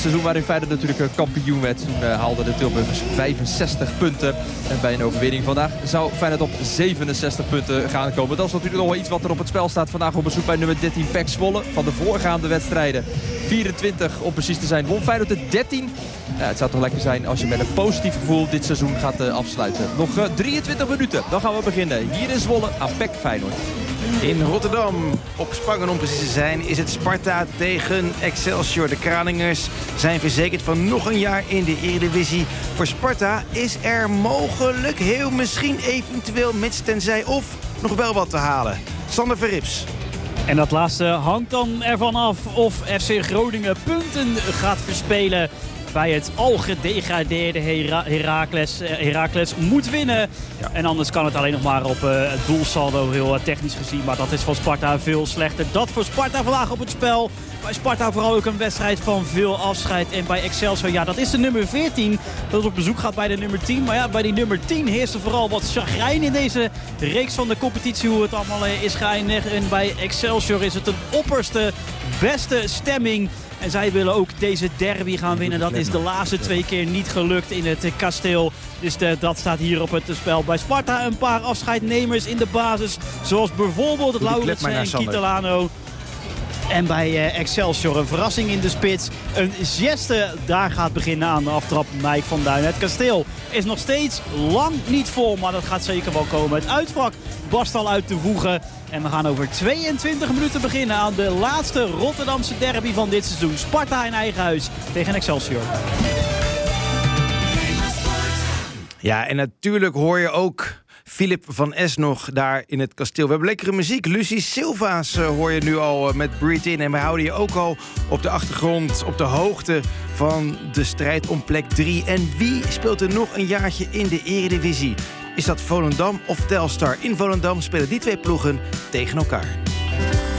seizoen waarin Feyenoord natuurlijk kampioen werd. Toen haalden de Tilburgers 65 punten. En bij een overwinning vandaag zou Feyenoord op 67 punten gaan komen. Dat is natuurlijk nog wel iets wat er op het spel staat. Vandaag op bezoek bij nummer 13 PEC Zwolle. Van de voorgaande wedstrijden 24 om precies te zijn. Won Feyenoord de 13. Ja, het zou toch lekker zijn als je met een positief gevoel dit seizoen gaat afsluiten. Nog 23 minuten. Dan gaan we beginnen. Hier in Zwolle aan PEC Feyenoord. In Rotterdam, op Spangen om precies te zijn, is het Sparta tegen Excelsior. De Kralingers zijn verzekerd van nog een jaar in de Eredivisie. Voor Sparta is er mogelijk, heel misschien, eventueel, mits tenzij of nog wel wat te halen. Sander Verrips. En dat laatste hangt dan ervan af of FC Groningen punten gaat verspelen bij het al gedegradeerde Heracles. Heracles moet winnen. Ja. En anders kan het alleen nog maar op het doelsaldo, heel technisch gezien. Maar dat is voor Sparta veel slechter. Dat voor Sparta vandaag op het spel. Bij Sparta vooral ook een wedstrijd van veel afscheid. En bij Excelsior, ja, dat is de nummer 14. Dat op bezoek gaat bij de nummer 10. Maar ja, bij die nummer 10 heerst er vooral wat chagrijn in deze reeks van de competitie. Hoe het allemaal is geëindigd. En bij Excelsior is het een opperste, beste stemming. En zij willen ook deze derby gaan winnen. Dat is de laatste 2 keer niet gelukt in het kasteel. Dus dat staat hier op het spel. Bij Sparta een paar afscheidnemers in de basis. Zoals bijvoorbeeld Lauritsen en Kitalano. En bij Excelsior een verrassing in de spits. Een geste daar gaat beginnen aan de aftrap Mike van Duin. Het kasteel is nog steeds lang niet vol, maar dat gaat zeker wel komen. Het uitvak barst al uit te voegen. En we gaan over 22 minuten beginnen aan de laatste Rotterdamse derby van dit seizoen. Sparta in eigen huis tegen Excelsior. Ja, en natuurlijk hoor je ook Philip van Es nog daar in het kasteel. We hebben lekkere muziek. Lucie Silva's hoor je nu al met Breathe In. En we houden je ook al op de achtergrond, op de hoogte van de strijd om plek 3. En wie speelt er nog een jaartje in de Eredivisie? Is dat Volendam of Telstar? In Volendam spelen die 2 ploegen tegen elkaar.